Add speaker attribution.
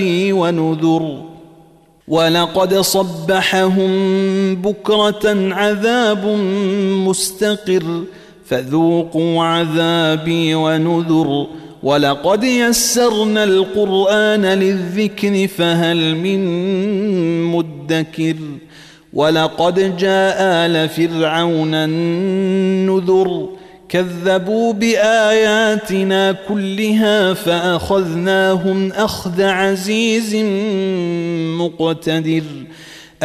Speaker 1: ونذر ولقد صبحهم بكرة عذاب مستقر فذوقوا عذابي ونذر ولقد يسرنا القرآن للذكر فهل من مدكر ولقد جاء آل فرعون النذر كذبوا بآياتنا كلها فأخذناهم أخذ عزيز مقتدر